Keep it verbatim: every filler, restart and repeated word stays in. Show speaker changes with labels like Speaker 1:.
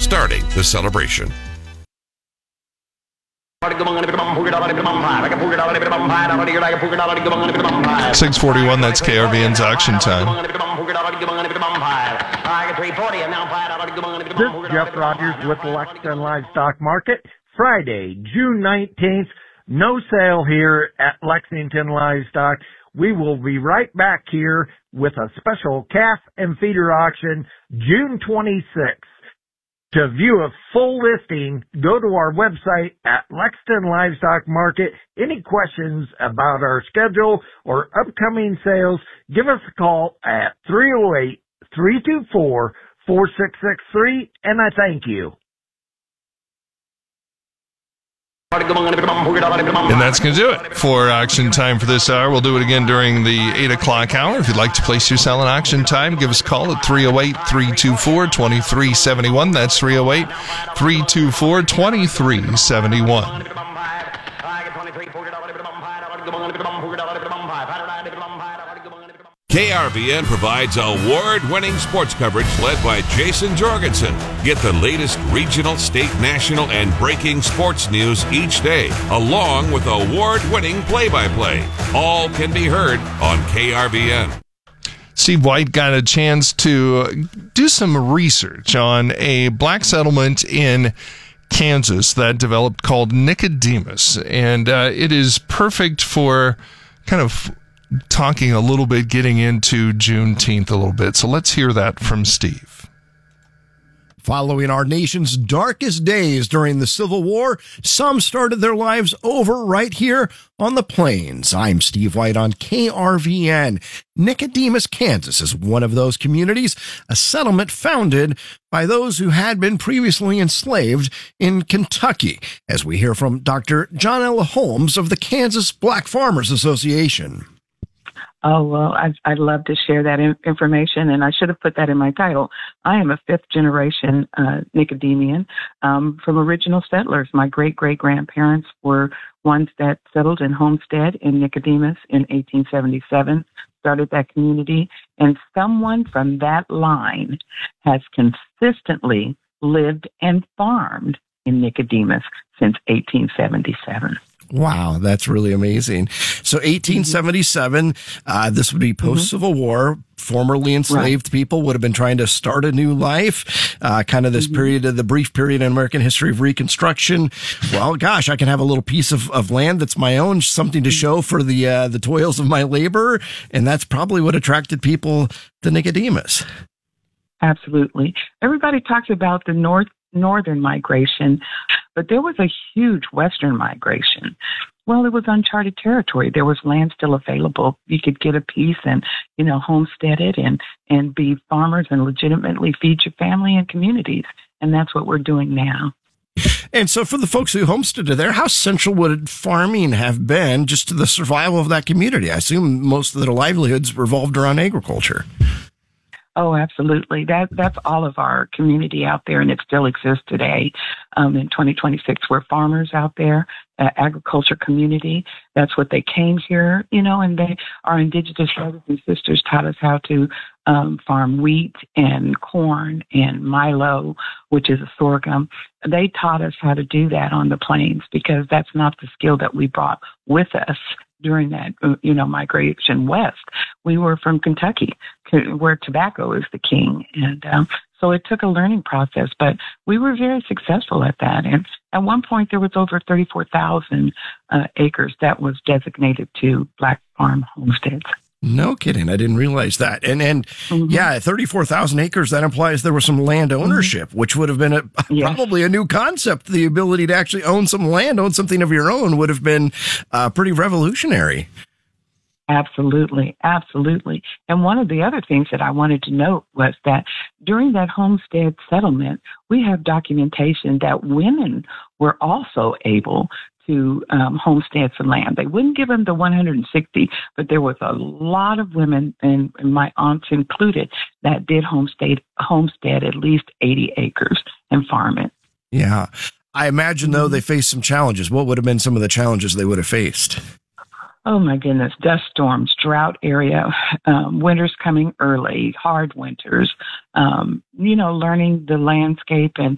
Speaker 1: starting the celebration.
Speaker 2: six forty-one, that's K R V N's Auction Time.
Speaker 3: This is Jeff Rogers with Lexington Livestock Market. Friday, June nineteenth, no sale here at Lexington Livestock. We will be right back here with a special calf and feeder auction June twenty-sixth. To view a full listing, go to our website at Lexington Livestock Market. Any questions about our schedule or upcoming sales, give us a call at three oh eight, three two four, four six six three, and I thank you.
Speaker 2: And that's going to do it for Auction Time for this hour. We'll do it again during the eight o'clock hour. If you'd like to place your sell in Auction Time, give us a call at three oh eight, three two four, two three seven one. That's three oh eight, three two four, two three seven one.
Speaker 1: K R V N provides award-winning sports coverage led by Jason Jorgensen. Get the latest regional, state, national, and breaking sports news each day, along with award-winning play-by-play. All can be heard on K R V N.
Speaker 2: Steve White got a chance to do some research on a black settlement in Kansas that developed called Nicodemus, and uh, it is perfect for kind of talking a little bit, getting into Juneteenth a little bit. So let's hear that from Steve.
Speaker 4: Following our nation's darkest days during the Civil War, some started their lives over right here on the plains. I'm Steve White on K R V N. Nicodemus, Kansas is one of those communities, a settlement founded by those who had been previously enslaved in Kentucky, as we hear from Doctor John L. Holmes of the Kansas Black Farmers Association.
Speaker 5: Oh, well, I'd, I'd love to share that in- information, and I should have put that in my title. I am a fifth-generation uh, Nicodemian um, from original settlers. My great-great-grandparents were ones that settled in Homestead in Nicodemus in eighteen seventy-seven, started that community, and someone from that line has consistently lived and farmed in Nicodemus since eighteen seventy-seven.
Speaker 4: Wow, that's really amazing. So eighteen seventy-seven, uh, this would be post-Civil mm-hmm. War. Formerly enslaved right. people would have been trying to start a new life, uh, kind of this mm-hmm. period of the brief period in American history of Reconstruction. Well, gosh, I can have a little piece of, of land that's my own, something to show for the uh, the toils of my labor, and that's probably what attracted people to Nicodemus.
Speaker 5: Absolutely. Everybody talks about the North northern migration, but there was a huge western migration. Well, it was uncharted territory. There was land still available. You could get a piece and, you know, homestead it and, and be farmers and legitimately feed your family and communities. And that's what we're doing now.
Speaker 4: And so for the folks who homesteaded there, how central would farming have been just to the survival of that community? I assume most of their livelihoods revolved around agriculture.
Speaker 5: Oh, absolutely. That that's all of our community out there, and it still exists today. Um, in twenty twenty-six, we're farmers out there, uh, agriculture community. That's what they came here, you know, and they, our indigenous brothers and sisters taught us how to um, farm wheat and corn and milo, which is a sorghum. They taught us how to do that on the plains because that's not the skill that we brought with us during that, you know, migration west. We were from Kentucky, where tobacco is the king. And um, so it took a learning process, but we were very successful at that. And at one point, there was over thirty-four thousand uh, acres that was designated to black farm homesteads.
Speaker 4: No kidding. I didn't realize that. And, and mm-hmm. yeah, thirty-four thousand acres, that implies there was some land ownership, mm-hmm. which would have been a, yes. probably a new concept. The ability to actually own some land, own something of your own would have been uh, pretty revolutionary.
Speaker 5: Absolutely. Absolutely. And one of the other things that I wanted to note was that during that homestead settlement, we have documentation that women were also able to um, homestead some land. They wouldn't give them the one hundred sixty, but there was a lot of women, and, and my aunts included, that did homestead, homestead at least eighty acres and farm it.
Speaker 4: Yeah. I imagine, though, they faced some challenges. What would have been some of the challenges they would have faced?
Speaker 5: Oh, my goodness. Dust storms, drought area, um, winters coming early, hard winters, um, you know, learning the landscape and